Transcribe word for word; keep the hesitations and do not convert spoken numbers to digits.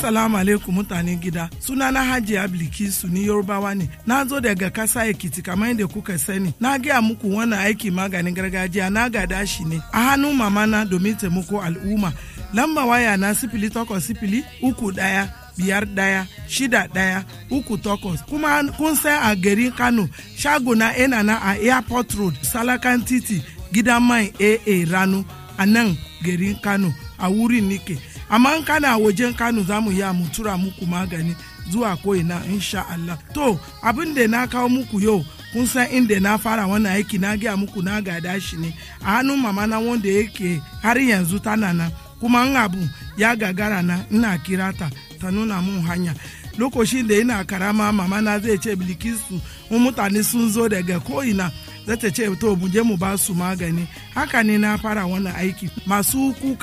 Assalamu alaikum mutanen gida. Sunana Hajiya Bilkisu ni Yorubawa ne. Na zo daga kasa Ekiti kamar yadda kuka sani. Na gaya muku wannan aiki maganin gargajiya na gada shi ne a hannun mamana domin taimako al'umma. Lamba waya na sifili takwas sifili uku daya biyar daya shida daya uku takwas. Kuma kun san a garin Kano shaguna ina na a Airport Road Salakan Titi gidan mai A A Rano a nan garin Kano a wurin nike. Amma in kana wajen Kano za mu ya mu tura muku magani zuwa ko'ina insha Allah. To abin da na kawo muku yau kun san inda na fara wannan aiki na gaya muku na gada shi ne a hannun mama na wanda yake har yanzu tana nan, kuma in abu ya gagara na ina kira ta ta nuna mun hanya. Lokacin da ina karama mama na zai ce Bilkisu mu mutane sun zo daga ko'ina zata ce to mu je mu ba su magani. Haka ne na fara wannan aiki. Masu kuka